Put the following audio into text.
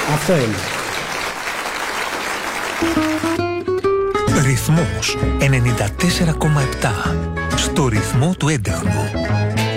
Αυτό είναι. Ρυθμός 94,7. Στο ρυθμό του έντεχνου.